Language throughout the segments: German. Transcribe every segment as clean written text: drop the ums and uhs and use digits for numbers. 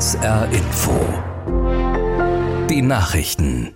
SR Info. Die Nachrichten.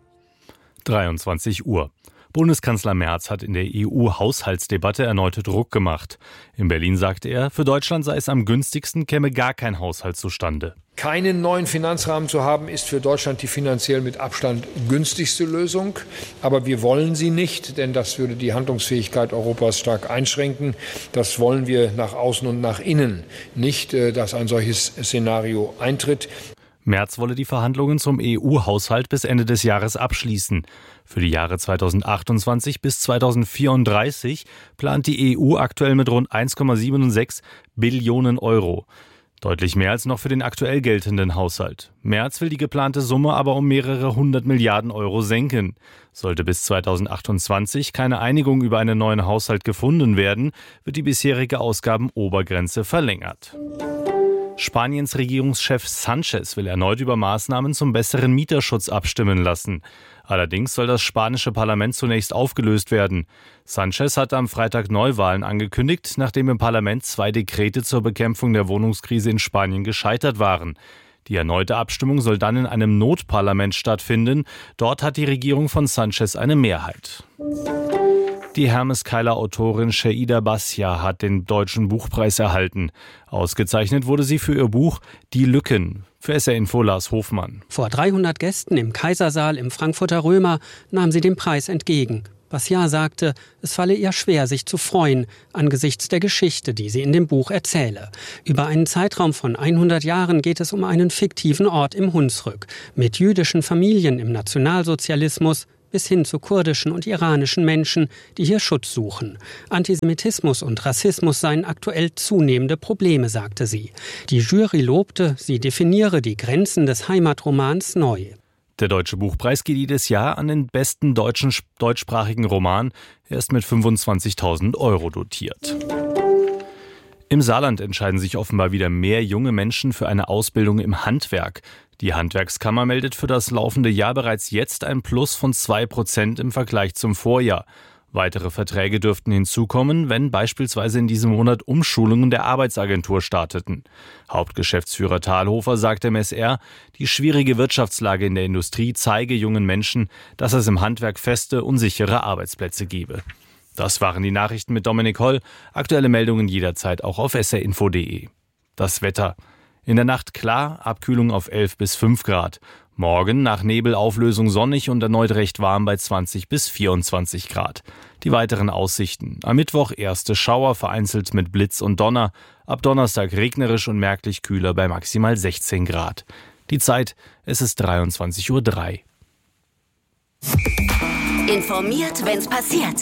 23 Uhr. Bundeskanzler Merz hat in der EU-Haushaltsdebatte erneut Druck gemacht. In Berlin sagte er, für Deutschland sei es am günstigsten, käme gar kein Haushalt zustande. Keinen neuen Finanzrahmen zu haben, ist für Deutschland die finanziell mit Abstand günstigste Lösung. Aber wir wollen sie nicht, denn das würde die Handlungsfähigkeit Europas stark einschränken. Das wollen wir nach außen und nach innen nicht, dass ein solches Szenario eintritt. Merz wolle die Verhandlungen zum EU-Haushalt bis Ende des Jahres abschließen. Für die Jahre 2028 bis 2034 plant die EU aktuell mit rund 1,76 Billionen Euro. Deutlich mehr als noch für den aktuell geltenden Haushalt. Merz will die geplante Summe aber um mehrere 100 Milliarden Euro senken. Sollte bis 2028 keine Einigung über einen neuen Haushalt gefunden werden, wird die bisherige Ausgabenobergrenze verlängert. Spaniens Regierungschef Sánchez will erneut über Maßnahmen zum besseren Mieterschutz abstimmen lassen. Allerdings soll das spanische Parlament zunächst aufgelöst werden. Sánchez hat am Freitag Neuwahlen angekündigt, nachdem im Parlament 2 Dekrete zur Bekämpfung der Wohnungskrise in Spanien gescheitert waren. Die erneute Abstimmung soll dann in einem Notparlament stattfinden. Dort hat die Regierung von Sánchez eine Mehrheit. Die Hermes-Keiler-Autorin Sheida Bassia hat den Deutschen Buchpreis erhalten. Ausgezeichnet wurde sie für ihr Buch Die Lücken. Für SR Info Lars Hofmann. Vor 300 Gästen im Kaisersaal im Frankfurter Römer nahm sie den Preis entgegen. Bassia sagte, es falle ihr schwer, sich zu freuen, angesichts der Geschichte, die sie in dem Buch erzähle. Über einen Zeitraum von 100 Jahren geht es um einen fiktiven Ort im Hunsrück, mit jüdischen Familien im Nationalsozialismus, bis hin zu kurdischen und iranischen Menschen, die hier Schutz suchen. Antisemitismus und Rassismus seien aktuell zunehmende Probleme, sagte sie. Die Jury lobte, sie definiere die Grenzen des Heimatromans neu. Der Deutsche Buchpreis geht jedes Jahr an den besten deutschsprachigen Roman. Er ist mit 25.000 Euro dotiert. Im Saarland entscheiden sich offenbar wieder mehr junge Menschen für eine Ausbildung im Handwerk. Die Handwerkskammer meldet für das laufende Jahr bereits jetzt ein Plus von 2% im Vergleich zum Vorjahr. Weitere Verträge dürften hinzukommen, wenn beispielsweise in diesem Monat Umschulungen der Arbeitsagentur starteten. Hauptgeschäftsführer Thalhofer sagte im SR, die schwierige Wirtschaftslage in der Industrie zeige jungen Menschen, dass es im Handwerk feste und sichere Arbeitsplätze gebe. Das waren die Nachrichten mit Dominik Holl. Aktuelle Meldungen jederzeit auch auf srinfo.de. Das Wetter. In der Nacht klar, Abkühlung auf 11 bis 5 Grad. Morgen nach Nebelauflösung sonnig und erneut recht warm bei 20 bis 24 Grad. Die weiteren Aussichten. Am Mittwoch erste Schauer, vereinzelt mit Blitz und Donner. Ab Donnerstag regnerisch und merklich kühler bei maximal 16 Grad. Die Zeit, es ist 23:03 Uhr. Informiert, wenn's passiert.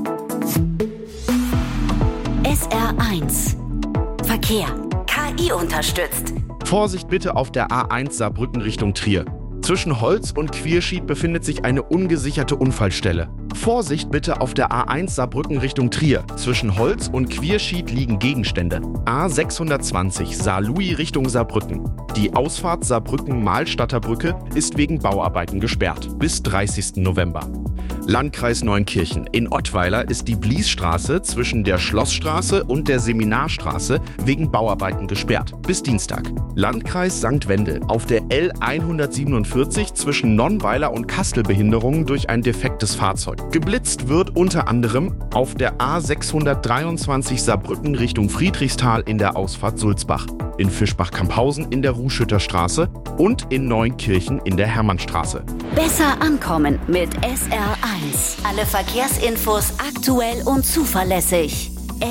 SR1 Verkehr. KI unterstützt. Vorsicht bitte auf der A1 Saarbrücken Richtung Trier. Zwischen Holz und Quierschied befindet sich eine ungesicherte Unfallstelle. Vorsicht bitte auf der A1 Saarbrücken Richtung Trier. Zwischen Holz und Quierschied liegen Gegenstände. A620 Saarlouis Richtung Saarbrücken. Die Ausfahrt Saarbrücken-Mahlstadter Brücke ist wegen Bauarbeiten gesperrt. Bis 30. November. Landkreis Neunkirchen. In Ottweiler ist die Bliesstraße zwischen der Schlossstraße und der Seminarstraße wegen Bauarbeiten gesperrt. Bis Dienstag. Landkreis St. Wendel. Auf der L147 zwischen Nonnweiler und Kastel Behinderungen durch ein defektes Fahrzeug. Geblitzt wird unter anderem auf der A623 Saarbrücken Richtung Friedrichsthal in der Ausfahrt Sulzbach. In Fischbach-Kamphausen in der Ruhschütter Straße und in Neunkirchen in der Hermannstraße. Besser ankommen mit SR1. Alle Verkehrsinfos aktuell und zuverlässig.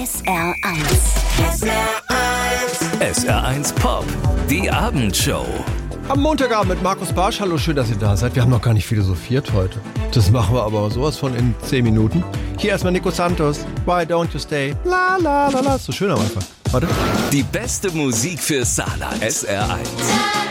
SR1. SR1 Pop, die Abendshow. Am Montagabend mit Markus Barsch. Hallo, schön, dass ihr da seid. Wir haben noch gar nicht philosophiert heute. Das machen wir aber sowas von in 10 Minuten. Hier erstmal Nico Santos. Why don't you stay? La la la la. Ist so schön am Anfang. Warte. Die beste Musik für Saarland. SR1.